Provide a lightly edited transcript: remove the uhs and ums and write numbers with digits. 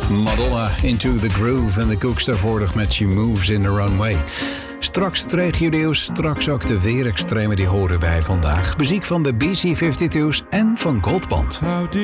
Madonna, Into the Groove en de Cooks daarvoor nog met She Moves in the Runway. Straks het regio-nieuws, straks ook de weerextremen die horen bij vandaag. Muziek van de BC-52's en van Goldband.